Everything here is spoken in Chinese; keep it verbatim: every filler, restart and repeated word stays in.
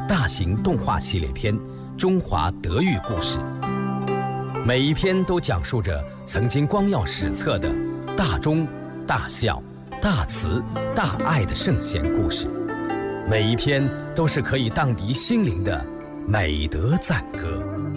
大型动画系列片《中华德育故事》，每一篇都讲述着曾经光耀史册的大忠、大孝、大慈、大爱的圣贤故事，每一篇都是可以荡涤心灵的美德赞歌。